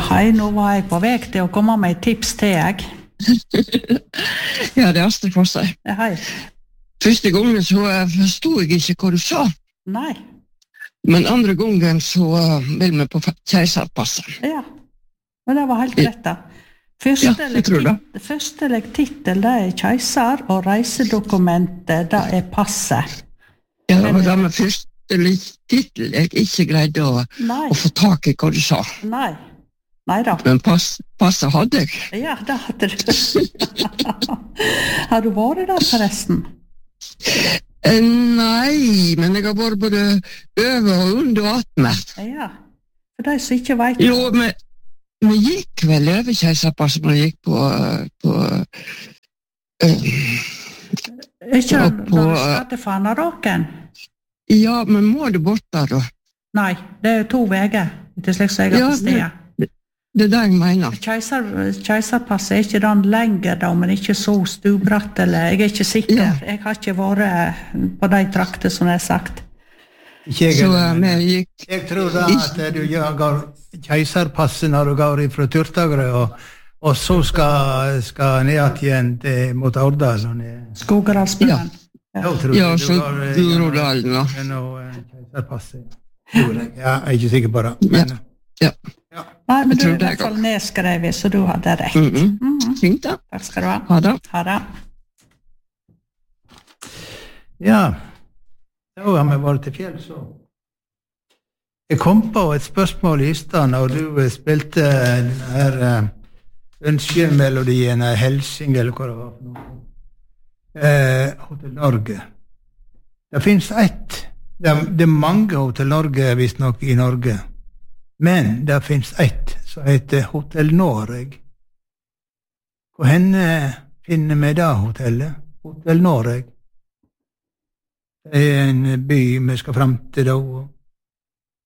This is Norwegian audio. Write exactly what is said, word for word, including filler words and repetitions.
hei, nå var jeg på vei til å komme med et tips til jeg. Ja, det er Astrid Fossøy. Ja, hei. Første gangen så forstod jeg ikke hva du sa. Nei. Men andre gangen så vil vi på keiserpasset. Ja, men det var helt rett da. Ja, jeg tror det. Første titel, det er keiser, og reisedokumentet, det er passet. Ja, det var det med første titel jeg ikke greide å, å få tak i hva du sa. Nei, nei da. Men pass, passet hadde jeg. Ja, det hadde du. Har du vært der forresten? Eh, nei, men jeg har vært både over og under og attmed. Ja, for de som ikke vet. Jo, men vi gikk vel over keiserpasset, men vi gikk på... på øh, ikke da du startet Fanaråken? Ja, men må du bort der da? Nei, det er to veger, til slik som jeg har på stedet. Det, det er det jeg mener. Keiser, keiserpasset er ikke den lenger da, men ikke så stubratt, eller jeg er ikke sikker. Ja. Jeg har ikke vært på de trakter som jeg har sagt. Jeg, så, uh, gikk, jeg tror da at du jager keiserpasset når du går fra Turtagrø, og, og så skal, skal ned igjen til, mot Orda. Skogeralsbøen. Ja, ja så Groruddalen, ja. Keiserpasset. Jeg er ikke sikker på det. Men, ja. Ja. Nei, men du er i hvert fall nedskrevet, så du hadde rett. Mm -hmm. Mm -hmm. Fint da. Takk skal du ha. Ha det. Ha det. Ja, da har vi vært til fjell, så. Jeg kom på et spørsmål i stedet, når du spilte den her uh, ønskemelodien, Helsing, eller hva det var for noe. Uh, Hotel Norge. Det finnes ett, det er, det er mange Hotel Norge, hvis nok i Norge, men det finnes ett som heter Hotel Noreg. Hvor henne finner vi da hotellet? Hotel Noreg. Det er en by vi skal frem til da,